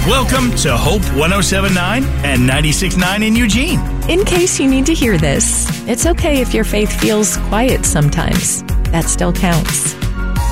Welcome to Hope 107.9 and 96.9 in Eugene. In case you need to hear this, it's okay if your faith feels quiet sometimes. That still counts.